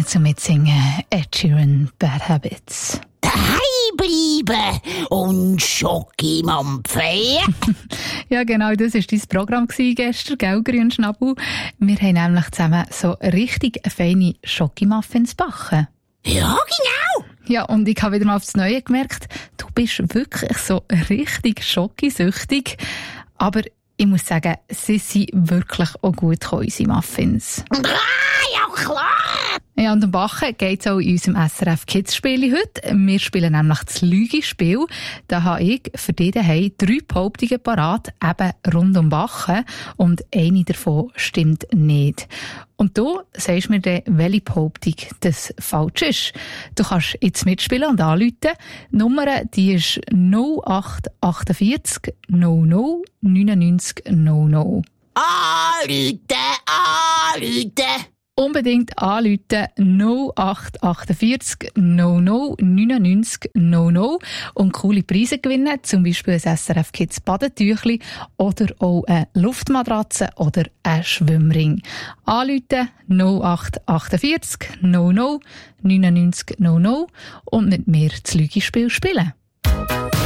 Ihnen zum Mitsingen Ed Sheeran, Bad Habits. Daheim bleiben und Schoki mampfen. Ja, genau, das war dein Programm gestern, gell, Grünschnabel? Wir haben nämlich zusammen so richtig feine Schokimuffins gebacken. Ja, genau. Ja, und ich habe wieder mal aufs Neue gemerkt, du bist wirklich so richtig schokisüchtig. Aber ich muss sagen, sie sind wirklich auch gut gekommen, unsere Muffins. Ja, klar. Ja, und am Backen geht es auch in unserem SRF Kids Spiel heute. Wir spielen nämlich das Lüge-Spiel. Da habe ich für dich daheim 3 Behauptungen parat, eben rund um Backen. Und eine davon stimmt nicht. Und du sagst mir dann, welche Behauptung das falsch ist. Du kannst jetzt mitspielen und anrufen. Die Nummer, die ist 0848 00 99 00. Anrufen. Unbedingt anrufen 0848 00 99 00 und coole Preise gewinnen, zum Beispiel ein SRF Kids Badetüchli oder auch eine Luftmatratze oder ein Schwimmring. Anrufen 0848 00 99 00 und mit mir das Lügespiel spielen.